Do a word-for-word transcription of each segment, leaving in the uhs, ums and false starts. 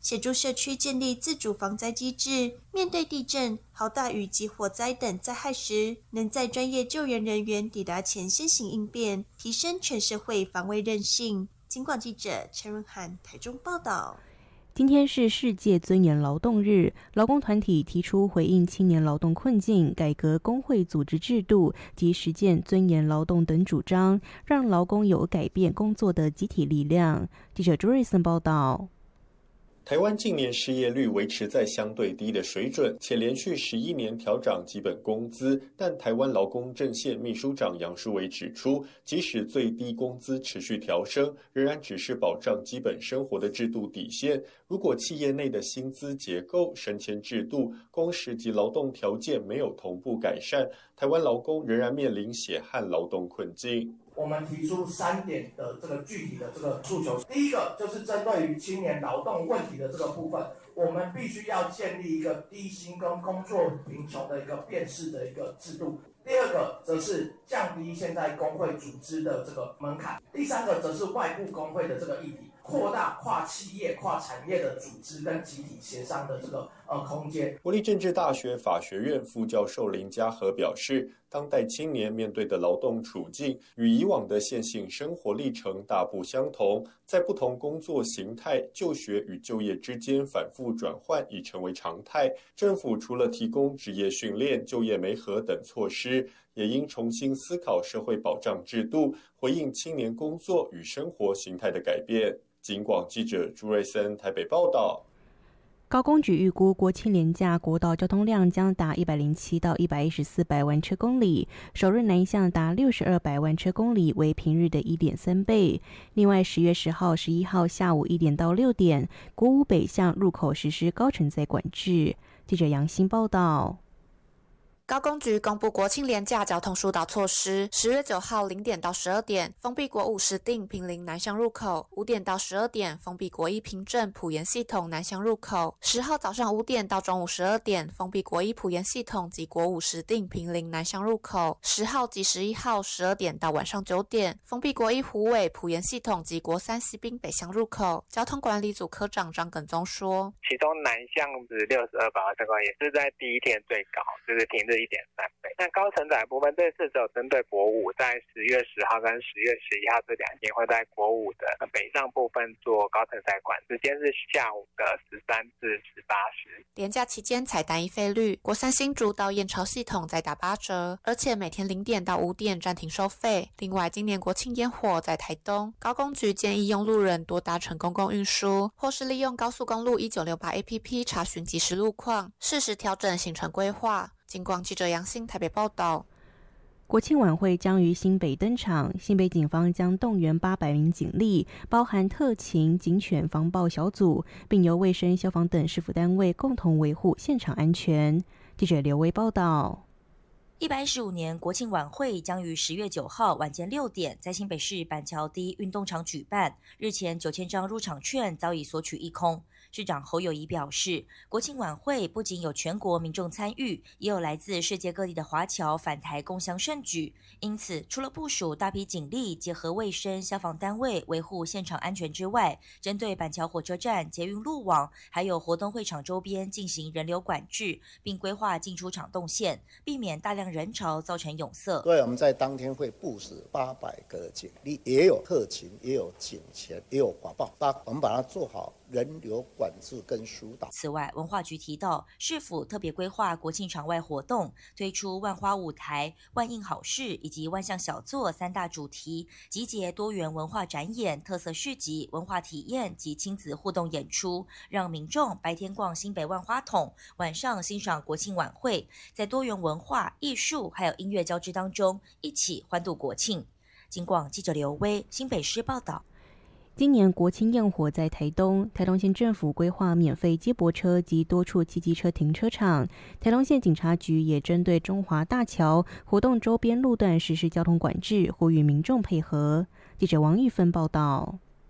协助社区建立自主防灾机制，面对地震、豪大雨及火灾等灾害时，能在专业救援人员抵达前先行应变，提升全社会防卫韧性。警广记者陈润涵台中报道。 今天是世界尊严劳动日，劳工团体提出回应青年劳动困境、改革工会组织制度及实践尊严劳动等主张，让劳工有改变工作的集体力量。记者朱瑞森报道。 台湾近年失业率维持在相对低的水准，且连续十一年调涨基本工资。但台湾劳工阵线秘书长杨淑维指出，即使最低工资持续调升，仍然只是保障基本生活的制度底线。如果企业内的薪资结构、升迁制度、工时及劳动条件没有同步改善，台湾劳工仍然面临血汗劳动困境。 我们提出三点的这个具体的这个诉求。第一个就是针对于青年劳动问题的这个部分，我们必须要建立一个低薪跟工作贫穷的一个辨识的一个制度。第二个则是降低现在工会组织的这个门槛。第三个则是外部工会的这个议题，扩大跨企业、跨产业的组织跟集体协商的这个呃空间。 国立政治大学法学院副教授林家和表示，当代青年面对的劳动处境与以往的线性生活历程大不相同，在不同工作形态、就学与就业之间反复转换已成为常态。政府除了提供职业训练、就业媒合等措施，也应重新思考社会保障制度，回应青年工作与生活形态的改变。警广记者朱瑞森台北报道。 高工局预估国庆连假国道交通量将达一百零七到一百一十四百万车公里，首日南向达六十二百万车公里，为平日的 一点三倍。另外，十月十号、十一号下午一点到六点，国五北向入口实施高承载管制。记者杨欣报道。 高工局公布国庆连假交通疏导措施，十月九号零点到十二点封闭国五石碇坪林南向入口，五点到十二点封闭国一平镇埔盐系统南向入口，十号早上五点到中午十二点封闭国一埔盐系统及国五石碇坪林南向入口，十号及十一号十二点到晚上九点封闭国一虎尾埔盐系统及国三西滨北向入口。交通管理组科长张耿宗说， 其中南向是六十二百万车公里，也是在第一天最高，就是平日一点三倍。那高承载部分这次只有针对国五，在十月十号跟十月十一号这两天会在国五的北上部分做高承载管，时间是下午的十三至十八时。 连假期间采单一费率，国三新竹到燕巢系统再打八折，而且每天零点到五点暂停收费。另外，今年国庆烟火在台东，高工局建议用路人多搭乘公共运输，或是利用高速公路一九六八 A P P 查询即时路况，适时调整行程规划。警广记者杨欣台北报道。 国庆晚会将于新北登场，新北警方将动员八百名警力，包含特勤、警犬防暴小组，并由卫生、消防等市府单位共同维护现场安全。记者刘威报道。 一百一十五年国庆晚会将于十月九号晚间六点在新北市板桥第一运动场举办。日前九千张入场券早已索取一空。市长侯友宜表示，国庆晚会不仅有全国民众参与，也有来自世界各地的华侨返台共襄盛举。因此，除了部署大批警力，结合卫生、消防单位维护现场安全之外，针对板桥火车站、捷运路网，还有活动会场周边进行人流管制，并规划进出场动线，避免大量人潮造成拥塞。 所以我们在当天会部署八百个警力，也有特勤，也有警犬，也有华报，把我们把它做好人流管制跟疏导。 此外，文化局提到，市府特别规划国庆场外活动，推出万花舞台、万应好事以及万象小作三大主题，集结多元文化展演、特色市集、文化体验及亲子互动演出，让民众白天逛新北万花筒，晚上欣赏国庆晚会，在多元文化、艺术还有音乐交织当中，一起欢度国庆。警广记者刘威新北市报道。 今年国庆焰火在台东，台东县政府规划免费接驳车及多处汽机车停车场。台东县警察局也针对中华大桥活动周边路段实施交通管制，呼吁民众配合。记者王玉芬报道。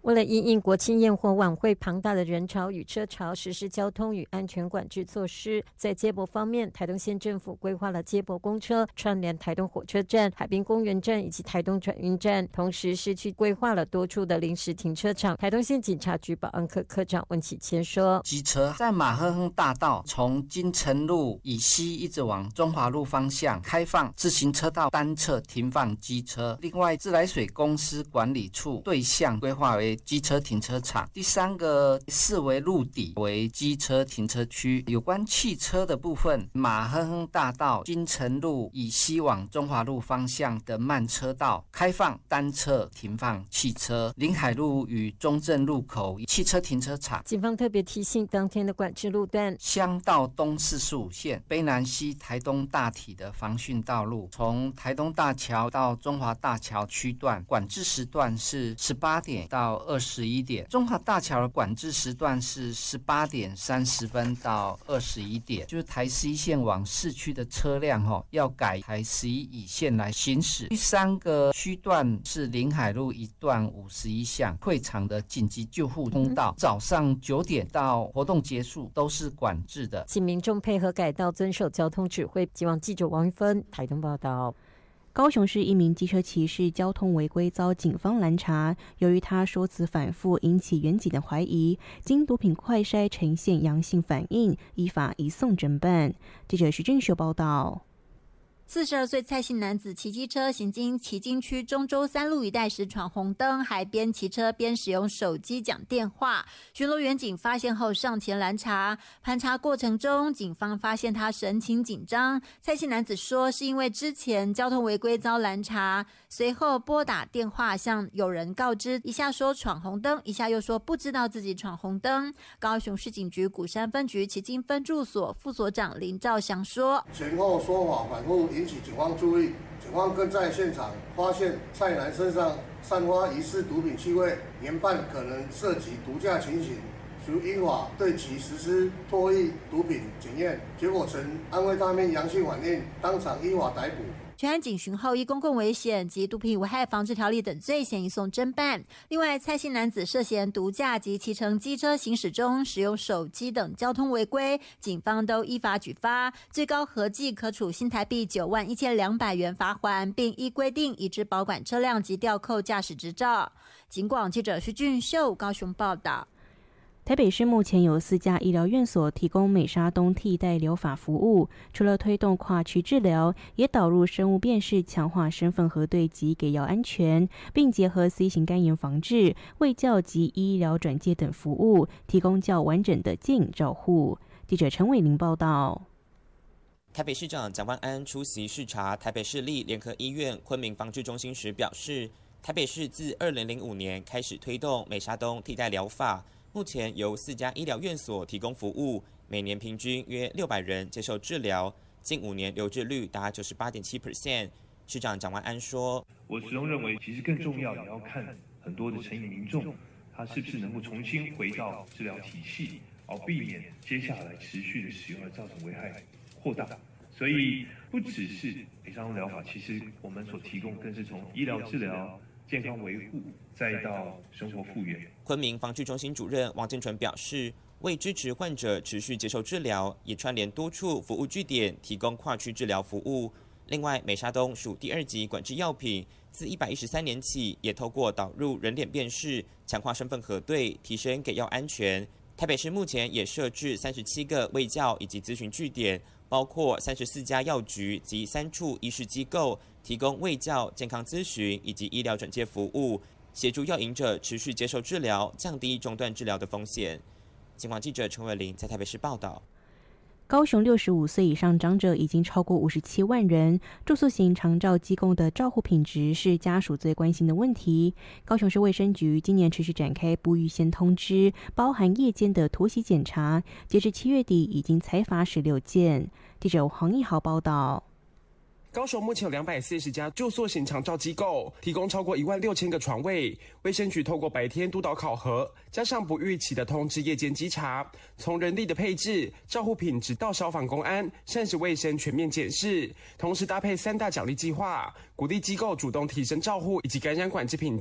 为了因应国庆焰火晚会庞大的人潮与车潮，实施交通与安全管制措施。在接驳方面，台东县政府规划了接驳公车串联台东火车站、海滨公园站以及台东转运站，同时市区规划了多处的临时停车场。台东县警察局保安科科长温启谦说： 机车在马亨亨大道从金城路以西一直往中华路方向开放自行车道单侧停放机车，另外自来水公司管理处对象规划为机车停车场。第三个视为路底为机车停车区。有关汽车的部分，马亨亨大道金城路以西往中华路方向的慢车道开放单侧停放汽车，临海路与中正路口汽车停车场。 警方特别提醒，当天的管制路段， 乡道东四十五线卑南溪台东大体的防汛道路，从台东大桥到中华大桥区段管制时段是十八点到二十一点，中华大桥的管制时段是十八点三十分到二十一点，就是台十一线往市区的车辆、哦、要改台十一乙线来行驶。第三个区段是临海路一段五十一巷会场的紧急救护通道，早上九点到活动结束都是管制的， 请民众配合改道，遵守交通指挥。希望记者王玉芬台东报道。 高雄市一名机车骑士交通违规遭警方拦查，由于他说辞反复，引起远警的怀疑，经毒品快筛呈现阳性反应，依法移送侦办。记者徐俊秀报道。 四十二岁蔡姓男子骑机车行经旗津区中州三路一带时闯红灯，还边骑车边使用手机讲电话。巡逻员警发现后上前拦查，盘查过程中，警方发现他神情紧张。蔡姓男子说，是因为之前交通违规遭拦查，随后拨打电话向友人告知，一下说闯红灯，一下又说不知道自己闯红灯。高雄市警局鼓山分局旗津分驻所副所长林兆祥说， 前后说法反复，引起警方注意，警方更在现场发现蔡男身上散发疑似毒品气味，研判可能涉及毒驾情形，属依法对其实施唾液毒品检验，结果呈安非他命阳性反应，当场依法逮捕。 全案警巡后，依公共危险及毒品危害防治条例等罪嫌移送侦办。另外，蔡姓男子涉嫌毒驾及骑乘机车行驶中使用手机等交通违规，警方都依法举发，最高合计可处新台币九万一千两百元罚锾，并依规定移至保管车辆及吊扣驾驶执照。警广记者徐俊秀高雄报道。 台北市目前有四家医疗院所提供美沙东替代疗法服务，除了推动跨区治疗，也导入生物辨识，强化身份核对及给药安全，并结合 C 型肝炎防治、卫教及医疗转介等服务，提供较完整的健照护。记者陈伟玲报道。 台北市长蒋万安出席视察台北市立联合医院昆明防治中心时表示，台北市自二零零五年开始推动美沙东替代疗法，目前由四家医疗院所提供服务，每年平均约六百人接受治疗，近五年留置率达 百分之九十八点七。 市长蒋万安说， 我始终认为其实更重要也要看很多的成瘾民众他是不是能够重新回到治疗体系，而避免接下来持续的使用而造成危害扩大。所以不只是美沙东疗法，其实我们所提供更是从医疗治疗、健康维护再到生活复原。 昆明防治中心主任王建纯表示，为支持患者持续接受治疗，也串联多处服务据点，提供跨区治疗服务。另外，美沙东属第二级管制药品，自一百一十三年起，也透过导入人脸辨识，强化身份核对，提升给药安全。台北市目前也设置三十七个卫教以及咨询据点，包括三十四家药局及三处医事机构，提供卫教、健康咨询以及医疗转介服务，协助药瘾者持续接受治疗，降低中断治疗的风险。警广记者陈伟玲在台北市报道。 高雄六十五岁以上长者已经超过五十七万人，住宿型长照机构的照护品质是家属最关心的问题。高雄市卫生局今年持续展开不预先通知，包含夜间的突袭检查，截至七月底已经裁罚十六件。记者黄义豪报道。 高雄目前有两百四十家住宿型长照机构，提供超过一万六千个床位。卫生局透过白天督导考核，加上不预期的通知夜间稽查，从人力的配置、照护品质到消防公安、膳食卫生全面检视，同时搭配三大奖励计划，鼓励机构主动提升照护以及感染管制品质，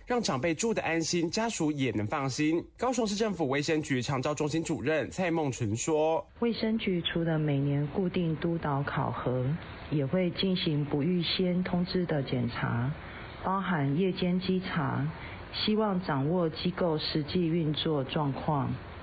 让长辈住得安心，家属也能放心。高雄市政府卫生局长照中心主任蔡梦纯说， 卫生局除了每年固定督导考核，也会进行不预先通知的检查，包含夜间稽查，希望掌握机构实际运作状况，